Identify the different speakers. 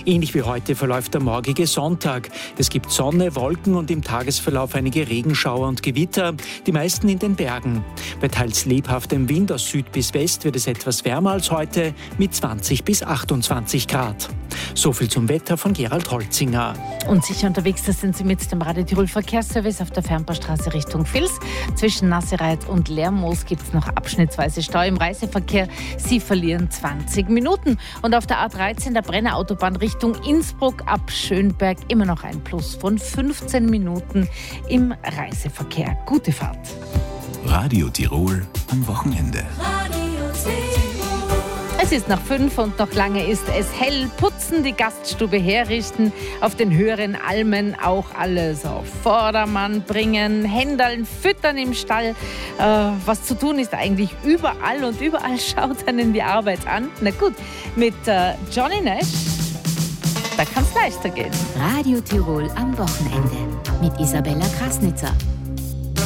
Speaker 1: Ähnlich wie heute verläuft der morgige Sonntag. Es gibt Sonne, Wolken und im Tagesverlauf einige Regenschauer und Gewitter, die meisten in den Bergen. Bei teils lebhaftem Wind aus Süd bis West wird es etwas wärmer als heute mit 20 bis 28 Grad. So viel zum Wetter von Gerald Holzinger.
Speaker 2: Und sicher unterwegs, das sind Sie mit dem Radio Tirol Verkehrsservice auf der Fernbahnstraße Richtung Vils. Zwischen Nassereit und Lermoos gibt es noch abschnittsweise Stau im Reiseverkehr. Sie verlieren 20 Minuten. Und auf der A13 der Brenner Autobahn Richtung Innsbruck ab Schönberg immer noch ein Plus von 15 Minuten im Reiseverkehr. Gute Fahrt.
Speaker 3: Radio Tirol am Wochenende.
Speaker 2: Es ist nach 5 und noch lange ist es hell. Putzen, die Gaststube herrichten, auf den höheren Almen auch alles auf Vordermann bringen, Händeln füttern im Stall. Was zu tun ist eigentlich überall und überall schaut einen die Arbeit an. Na gut, mit Johnny Nash, da kann es leichter gehen.
Speaker 4: Radio Tirol am Wochenende mit Isabella Krasnitzer.